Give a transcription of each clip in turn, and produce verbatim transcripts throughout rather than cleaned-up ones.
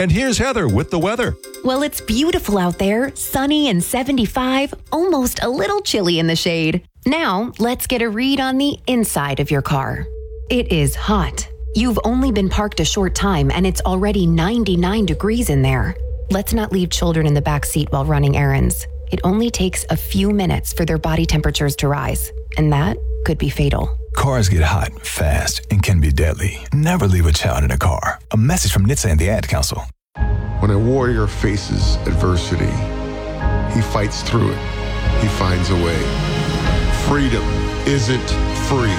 And here's Heather with the weather. Well, it's beautiful out there, sunny and seventy-five, almost a little chilly in the shade. Now, let's get a read on the inside of your car. It is hot. You've only been parked a short time and it's already ninety-nine degrees in there. Let's not leave children in the back seat while running errands. It only takes a few minutes for their body temperatures to rise, and that could be fatal. Cars get hot, fast, and can be deadly. Never leave a child in a car. A message from N H T S A and the Ad Council. When a warrior faces adversity, he fights through it. He finds a way. Freedom isn't free.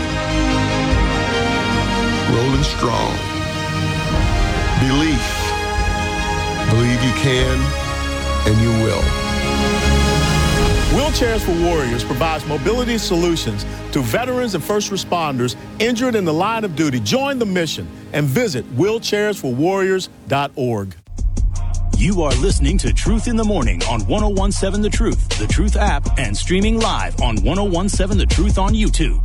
Rolling strong. Belief. Believe you can, and you will. Wheelchairs for Warriors provides mobility solutions to veterans and first responders injured in the line of duty. Join the mission and visit wheelchairs for warriors dot org. You are listening to Truth in the Morning on one oh one point seven The Truth, The Truth app, and streaming live on one oh one point seven The Truth on YouTube.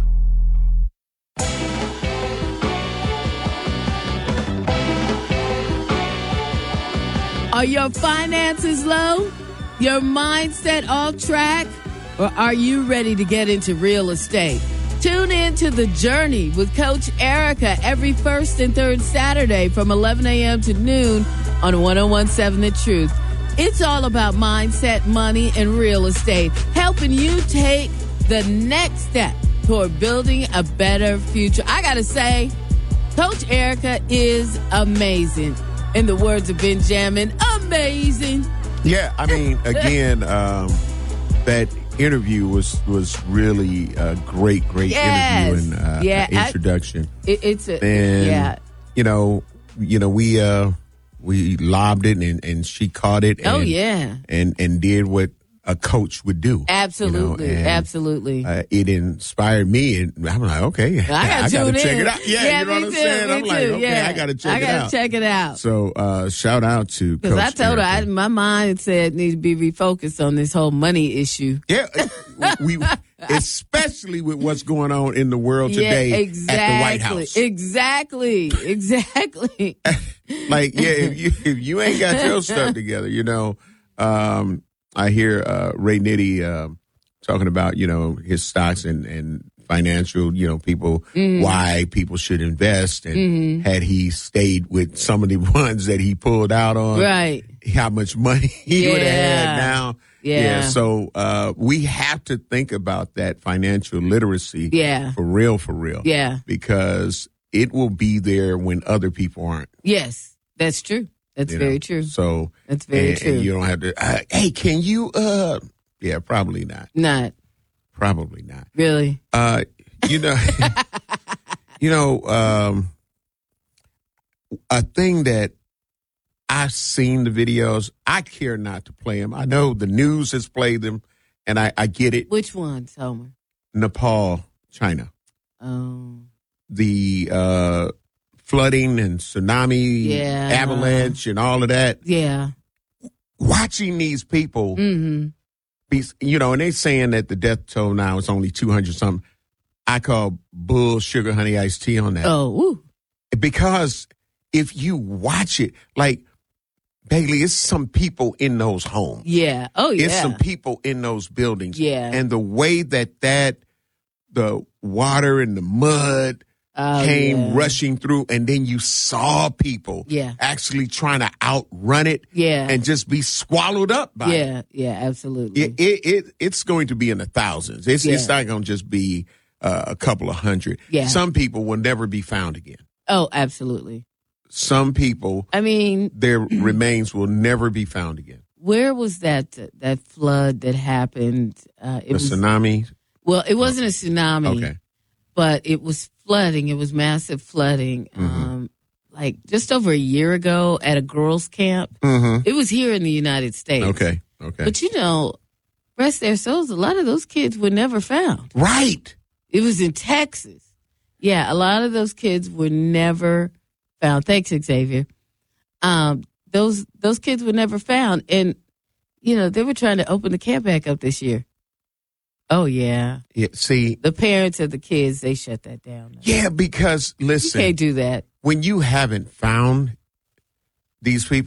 Are your finances low? Your mindset off track? Or are you ready to get into real estate? Tune in to The Journey with Coach Erica every first and third Saturday from eleven a.m. to noon on one oh one point seven The Truth. It's all about mindset, money, and real estate, helping you take the next step toward building a better future. I got to say, Coach Erica is amazing. In the words of Benjamin, amazing. Yeah, I mean, again, um, that interview was was really a great, great yes. interview and uh, yeah, introduction. I, it, it's a and, yeah. You know, you know, we uh, we lobbed it and, and she caught it. And, oh yeah, and and did what a coach would do. Absolutely, you know? absolutely. Uh, it inspired me, and I'm like, okay, I gotta, I gotta check in. it out. Yeah, yeah you know me what I'm too, saying? Me I'm too. like, okay, yeah. I gotta check I it gotta out. check it out. So, uh, shout out to Coach because I told Erica. her I, my mindset needs to be refocused on this whole money issue. Yeah, we especially with what's going on in the world today yeah, exactly, at the White House. Exactly, exactly. Like, yeah, if you if you ain't got your stuff together, you know. Um, I hear uh, Ray Nitty uh, talking about, you know, his stocks and, and financial, you know, people, mm. why people should invest. And mm-hmm. had he stayed with some of the ones that he pulled out on, right, how much money he yeah. would have had now. Yeah. yeah so uh, we have to think about that financial literacy yeah. for real, for real. Yeah. Because it will be there when other people aren't. Yes, that's true. That's you very know? true. So that's very and, true. And you don't have to. Uh, hey, can you? Uh, yeah, probably not. Not. Probably not. Really. Uh, you know. you know, um, a thing that I've seen the videos. I care not to play them. I know the news has played them, and I, I get it. Which ones, Homer? Nepal, China. Oh. The. Uh, flooding and tsunami, yeah. avalanche, and all of that. Yeah. Watching these people, mm-hmm. be, you know, and they saying that the death toll now is only two hundred something. I call bull sugar honey iced tea on that. Oh, woo. Because if you watch it, like, Bailey, it's some people in those homes. Yeah. Oh, yeah. It's some people in those buildings. Yeah. And the way that that, the water and the mud, Oh, came yeah. rushing through, and then you saw people yeah. actually trying to outrun it yeah. and just be swallowed up by yeah. it. Yeah, absolutely. It, it, it It's going to be in the thousands. It's, yeah. it's not going to just be uh, a couple of hundred. Yeah. Some people will never be found again. Oh, absolutely. Some people, I mean, their remains will never be found again. Where was that that flood that happened? Uh, it the was, tsunami? Well, it wasn't a tsunami. Okay. But it was flooding. It was massive flooding. Mm-hmm. Um, like just over a year ago at a girls' camp. Mm-hmm. It was here in the United States. Okay. Okay. But you know, rest their souls, a lot of those kids were never found. Right. It was in Texas. Yeah, a lot of those kids were never found. Thanks, Xavier. Um, those those kids were never found, and you know they were trying to open the camp back up this year. Oh, yeah. Yeah. See, the parents of the kids, they shut that down. Though. Yeah, because, listen. You can't do that. When you haven't found these people,